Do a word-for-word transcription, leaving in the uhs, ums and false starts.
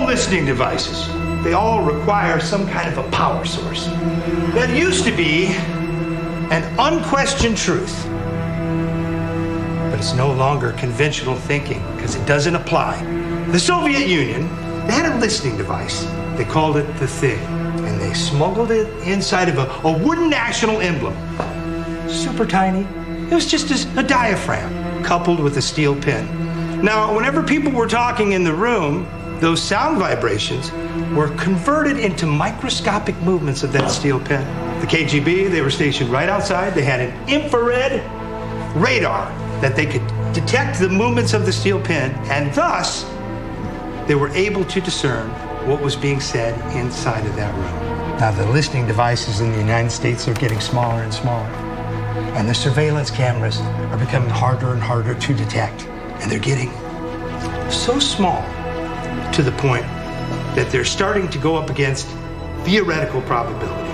listening devices, they all require some kind of a power source. That used to be an unquestioned truth. But it's no longer conventional thinking because it doesn't apply. The Soviet Union, they had a listening device. They called it the Thing. And they smuggled it inside of a, a wooden national emblem. Super tiny. It was just a, a diaphragm coupled with a steel pin. Now, whenever people were talking in the room, those sound vibrations were converted into microscopic movements of that steel pin. The K G B, they were stationed right outside. They had an infrared radar that they could detect the movements of the steel pin, and thus, they were able to discern what was being said inside of that room. Now, the listening devices in the United States are getting smaller and smaller, and the surveillance cameras are becoming harder and harder to detect, and they're getting so small to the point that they're starting to go up against theoretical probability.